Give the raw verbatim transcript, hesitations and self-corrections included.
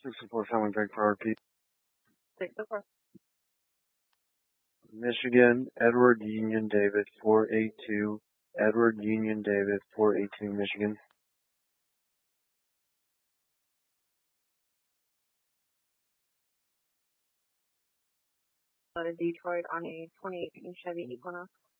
sixty-four Family Drake for R P. sixty-four. Michigan, Edward Union David, four eight two. Edward Union David, four eight two, Michigan. Out of Detroit on a twenty eighteen Chevy Equinox.